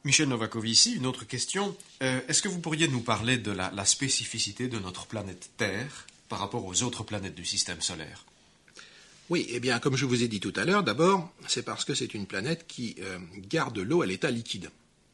Michel Novakovici, une autre question. Est-ce que vous pourriez nous parler de la spécificité de notre planète Terre par rapport aux autres planètes du système solaire? Oui, eh bien, comme je vous ai dit tout à l'heure, d'abord, c'est parce que c'est une planète qui garde l'eau à l'état liquide.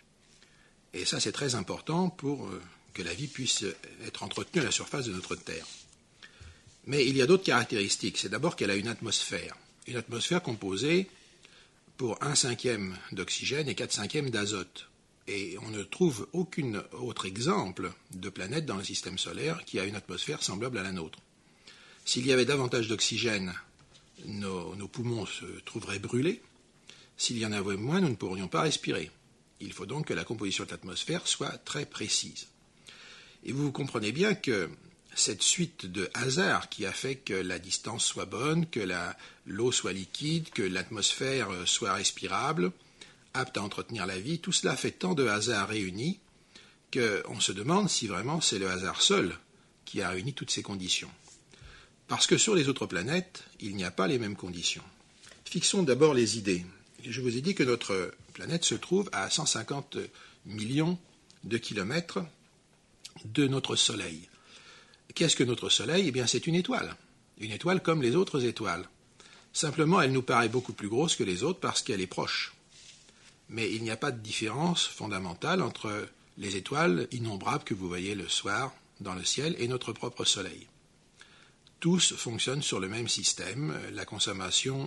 Et ça, c'est très important pour que la vie puisse être entretenue à la surface de notre Terre. Mais il y a d'autres caractéristiques. C'est d'abord qu'elle a une atmosphère composée pour 1/5 d'oxygène et 4/5 d'azote. Et on ne trouve aucun autre exemple de planète dans le système solaire qui a une atmosphère semblable à la nôtre. S'il y avait davantage d'oxygène, nos poumons se trouveraient brûlés. S'il y en avait moins, nous ne pourrions pas respirer. Il faut donc que la composition de l'atmosphère soit très précise. Et vous comprenez bien que cette suite de hasards qui a fait que la distance soit bonne, que l'eau soit liquide, que l'atmosphère soit respirable, apte à entretenir la vie, tout cela fait tant de hasards réunis qu'on se demande si vraiment c'est le hasard seul qui a réuni toutes ces conditions. Parce que sur les autres planètes, il n'y a pas les mêmes conditions. Fixons d'abord les idées. Je vous ai dit que notre planète se trouve à 150 millions de kilomètres de notre Soleil. Qu'est-ce que notre Soleil? Eh bien, c'est une étoile comme les autres étoiles. Simplement, elle nous paraît beaucoup plus grosse que les autres parce qu'elle est proche. Mais il n'y a pas de différence fondamentale entre les étoiles innombrables que vous voyez le soir dans le ciel et notre propre Soleil. Tous fonctionnent sur le même système, la formation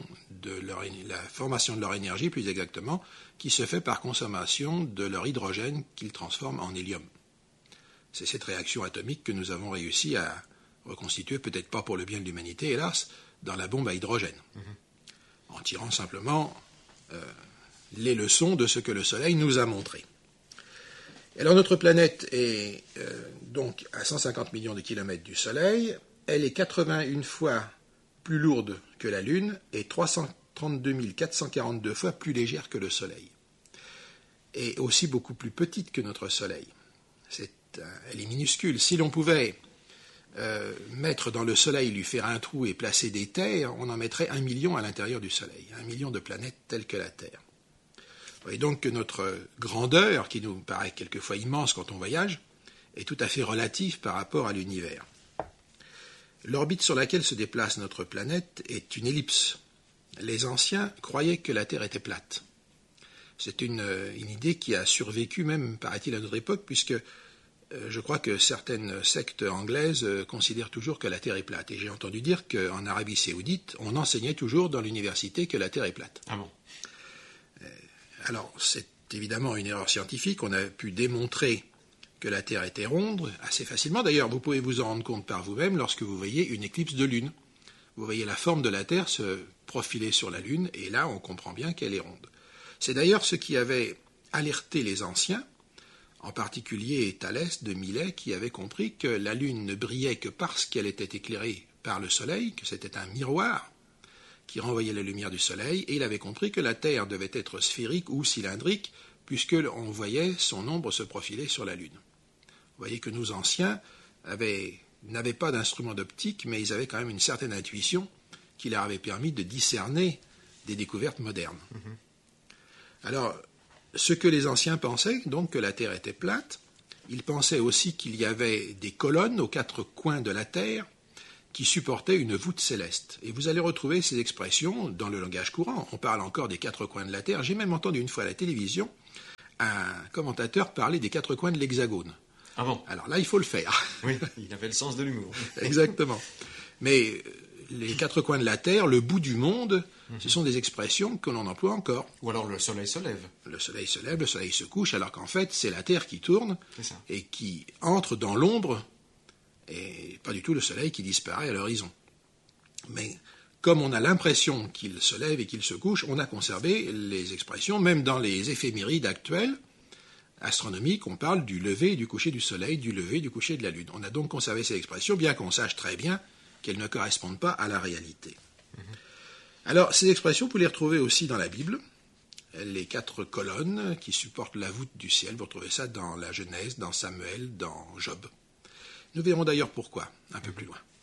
de leur énergie, plus exactement, qui se fait par consommation de leur hydrogène qu'ils transforment en hélium. C'est cette réaction atomique que nous avons réussi à reconstituer, peut-être pas pour le bien de l'humanité, hélas, dans la bombe à hydrogène, en tirant simplement les leçons de ce que le Soleil nous a montré. Alors notre planète est donc à 150 millions de kilomètres du Soleil. Elle est 81 fois plus lourde que la Lune et 332 442 fois plus légère que le Soleil. Et aussi beaucoup plus petite que notre Soleil. Elle est minuscule. Si l'on pouvait mettre dans le Soleil, lui faire un trou et placer des terres, on en mettrait 1 million à l'intérieur du Soleil. 1 million de planètes telles que la Terre. Vous voyez donc que notre grandeur, qui nous paraît quelquefois immense quand on voyage, est tout à fait relative par rapport à l'univers. L'orbite sur laquelle se déplace notre planète est une ellipse. Les anciens croyaient que la Terre était plate. C'est une idée qui a survécu même, paraît-il, à notre époque, puisque je crois que certaines sectes anglaises considèrent toujours que la Terre est plate. Et j'ai entendu dire qu'en Arabie Saoudite, on enseignait toujours dans l'université que la Terre est plate. Ah bon? Alors, c'est évidemment une erreur scientifique. On a pu démontrer que la Terre était ronde assez facilement. D'ailleurs, vous pouvez vous en rendre compte par vous-même lorsque vous voyez une éclipse de Lune. Vous voyez la forme de la Terre se profiler sur la Lune, et là, on comprend bien qu'elle est ronde. C'est d'ailleurs ce qui avait alerté les anciens, en particulier Thalès de Milet, qui avait compris que la Lune ne brillait que parce qu'elle était éclairée par le Soleil, que c'était un miroir qui renvoyait la lumière du Soleil, et il avait compris que la Terre devait être sphérique ou cylindrique, puisqu'on voyait son ombre se profiler sur la Lune. Vous voyez que nos anciens n'avaient pas d'instrument d'optique, mais ils avaient quand même une certaine intuition qui leur avait permis de discerner des découvertes modernes. Alors, ce que les anciens pensaient, donc que la Terre était plate, ils pensaient aussi qu'il y avait des colonnes aux 4 coins de la Terre qui supportaient une voûte céleste. Et vous allez retrouver ces expressions dans le langage courant. On parle encore des 4 coins de la Terre. J'ai même entendu une fois à la télévision un commentateur parler des 4 coins de l'hexagone. Ah bon? Alors là, il faut le faire. Oui, il avait le sens de l'humour. Exactement. Mais les 4 coins de la Terre, le bout du monde, ce sont des expressions que l'on emploie encore. Ou alors le soleil se lève. Le soleil se lève, le soleil se couche, alors qu'en fait, c'est la Terre qui tourne et qui entre dans l'ombre, et pas du tout le soleil qui disparaît à l'horizon. Mais comme on a l'impression qu'il se lève et qu'il se couche, on a conservé les expressions, même dans les éphémérides actuelles astronomiques, on parle du lever et du coucher du soleil, du lever et du coucher de la lune. On a donc conservé ces expressions, bien qu'on sache très bien qu'elles ne correspondent pas à la réalité. Alors, ces expressions, vous les retrouvez aussi dans la Bible, les 4 colonnes qui supportent la voûte du ciel. Vous retrouvez ça dans la Genèse, dans Samuel, dans Job. Nous verrons d'ailleurs pourquoi, un peu plus loin.